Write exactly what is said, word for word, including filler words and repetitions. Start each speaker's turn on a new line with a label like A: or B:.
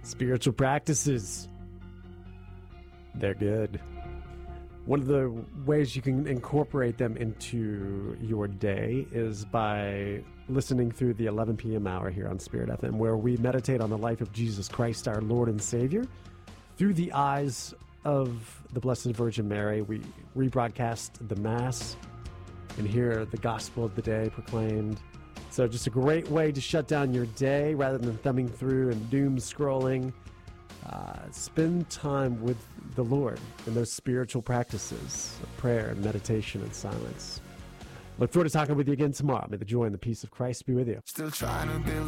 A: Spiritual practices. They're good. One of the ways you can incorporate them into your day is by listening through the eleven p.m. hour here on Spirit F M, where we meditate on the life of Jesus Christ, our Lord and Savior, through the eyes of the Blessed Virgin Mary. We rebroadcast the Mass and hear the gospel of the day proclaimed. So just a great way to shut down your day rather than thumbing through and doom scrolling. Uh, spend time with the Lord in those spiritual practices of prayer and meditation and silence. Look forward to talking with you again tomorrow. May the joy and the peace of Christ be with you.
B: Still trying to build